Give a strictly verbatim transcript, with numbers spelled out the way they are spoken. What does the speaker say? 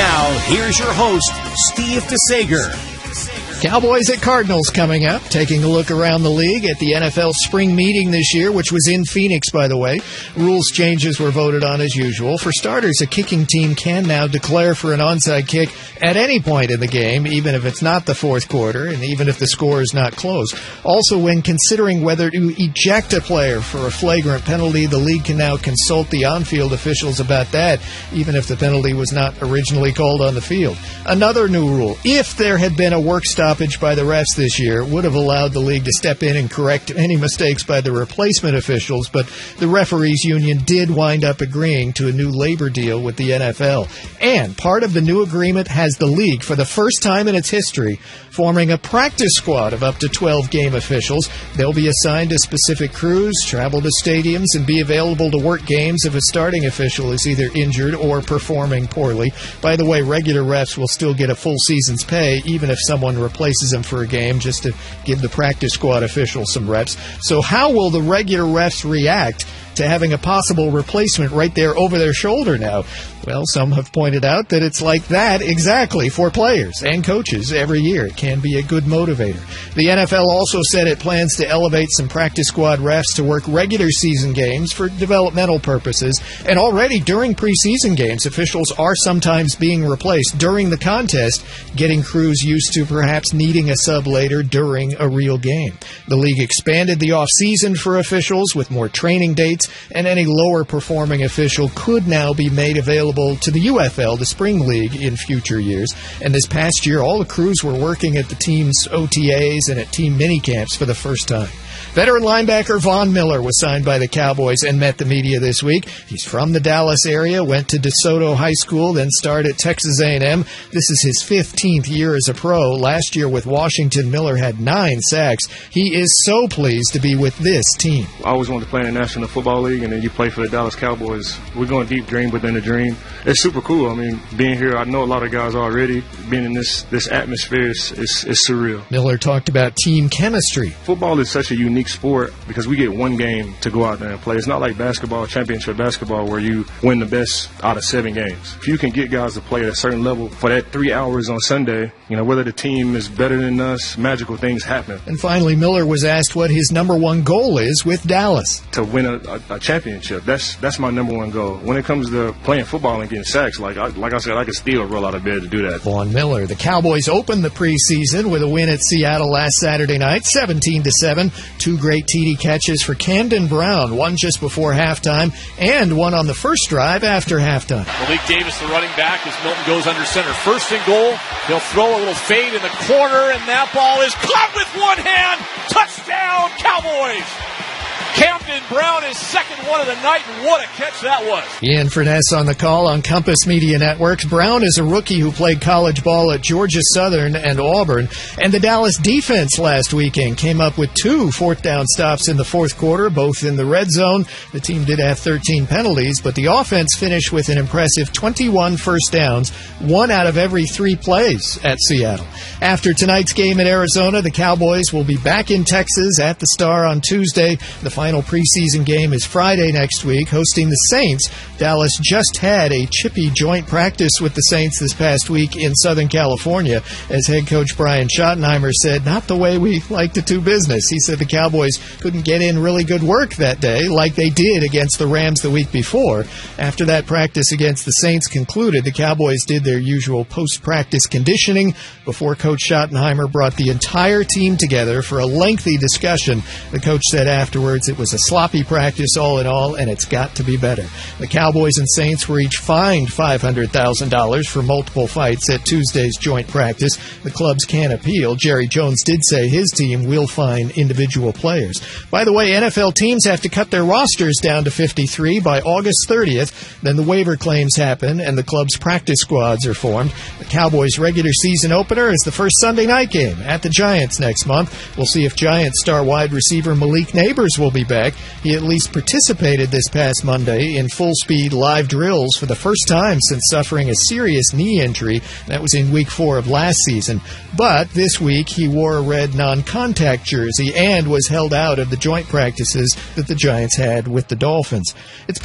Now, here's your host, Steve DeSager. Cowboys at Cardinals coming up, taking a look around the league at the N F L spring meeting this year, which was in Phoenix, by the way. Rules changes were voted on as usual. For starters, a kicking team can now declare for an onside kick at any point in the game, even if it's not the fourth quarter and even if the score is not close. Also, when considering whether to eject a player for a flagrant penalty, the league can now consult the on-field officials about that, even if the penalty was not originally called on the field. Another new rule, if there had been a work stoppage by the refs this year, would have allowed the league to step in and correct any mistakes by the replacement officials, but the referees union did wind up agreeing to a new labor deal with the N F L. And part of the new agreement has the league, for the first time in its history, forming a practice squad of up to twelve game officials. They'll be assigned to specific crews, travel to stadiums, and be available to work games if a starting official is either injured or performing poorly. By the way, regular refs will still get a full season's pay, even if someone replaces them for a game, just to give the practice squad officials some reps. So how will the regular refs react to having a possible replacement right there over their shoulder now? Well, some have pointed out that it's like that exactly for players and coaches every year. It can be a good motivator. The N F L also said it plans to elevate some practice squad refs to work regular season games for developmental purposes. And already during preseason games, officials are sometimes being replaced during the contest, getting crews used to perhaps needing a sub later during a real game. The league expanded the off-season for officials with more training dates, and any lower-performing official could now be made available to the U F L, the Spring League, in future years. And this past year, all the crews were working at the team's O T As and at team minicamps for the first time. Veteran linebacker Von Miller was signed by the Cowboys and met the media this week. He's from the Dallas area, went to DeSoto High School, then started at Texas A and M. This is his fifteenth year as a pro. Last year with Washington, Miller had nine sacks. He is so pleased to be with this team. I always wanted to play in the National Football League, and then you play for the Dallas Cowboys. We're going deep, dream within a dream. It's super cool. I mean, being here, I know a lot of guys already. Being in this, this atmosphere is, is, is surreal. Miller talked about team chemistry. Football is such a unique sport because we get one game to go out there and play. It's not like basketball, championship basketball, where you win the best out of seven games. If you can get guys to play at a certain level for that three hours on Sunday, you know, whether the team is better than us, magical things happen. And finally, Miller was asked what his number one goal is with Dallas. To win a, a, a championship. That's that's my number one goal. When it comes to playing football and getting sacks, like I, like I said, I can still roll out of bed to do that. Von Miller. The Cowboys opened the preseason with a win at Seattle last Saturday night, seventeen to seven. Two great T D catches for Camden Brown, one just before halftime and one on the first drive after halftime. Malik Davis, the running back, as Milton goes under center. First and goal. He'll throw a little fade in the corner, and that ball is caught with one hand. Touchdown, Cowboys! Camden Brown is second one of the night, and what a catch that was. Ian Furness on the call on Compass Media Networks. Brown is a rookie who played college ball at Georgia Southern and Auburn. And the Dallas defense last weekend came up with two fourth down stops in the fourth quarter, both in the red zone. The team did have thirteen penalties, but the offense finished with an impressive twenty-one first downs, one out of every three plays at Seattle. After tonight's game at Arizona, the Cowboys will be back in Texas at the Star on Tuesday. The final preseason game is Friday next week, hosting the Saints. Dallas just had a chippy joint practice with the Saints this past week in Southern California. As head coach Brian Schottenheimer said, not the way we like to do business. He said the Cowboys couldn't get in really good work that day like they did against the Rams the week before. After that practice against the Saints concluded, the Cowboys did their usual post-practice conditioning before Coach Schottenheimer brought the entire team together for a lengthy discussion. The coach said afterwards it was a sloppy practice all in all, and it's got to be better. The Cowboys and Saints were each fined five hundred thousand dollars for multiple fights at Tuesday's joint practice. The clubs can appeal. Jerry Jones did say his team will fine individual players. By the way, N F L teams have to cut their rosters down to fifty-three by August thirtieth. Then the waiver claims happen, and the club's practice squads are formed. The Cowboys' regular season opener is the first Sunday night game at the Giants next month. We'll see if Giants star wide receiver Malik Neighbors will be back. He at least participated this past Monday in full-speed live drills for the first time since suffering a serious knee injury. That was in week four of last season. But this week he wore a red non-contact jersey and was held out of the joint practices that the Giants had with the Dolphins. It's